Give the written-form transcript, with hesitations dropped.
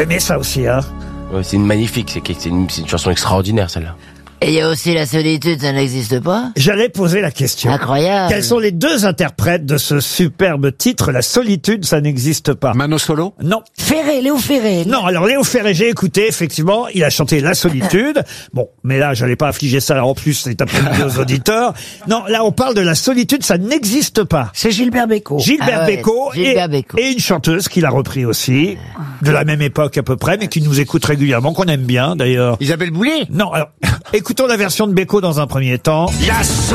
Vous aimez ça aussi, hein? Ouais, c'est une magnifique, c'est une chanson extraordinaire, celle-là. Et il y a aussi la solitude, ça n'existe pas? J'allais poser la question. Incroyable. Quels sont les deux interprètes de ce superbe titre, La solitude, ça n'existe pas? Mano Solo? Non. Léo Ferré. Non, alors Léo Ferré, j'ai écouté, effectivement, il a chanté La solitude. Bon, mais là, j'allais pas affliger ça en plus, c'est un peu aux auditeurs. Non, là, on parle de La solitude, ça n'existe pas. C'est Gilbert Bécaud. Gilbert Bécaud, Bécaud. et une chanteuse qui l'a repris aussi, de la même époque à peu près, mais qui nous écoute régulièrement, qu'on aime bien d'ailleurs. Isabelle Boulay? Non, alors, écoutons la version de Bécaud dans un premier temps.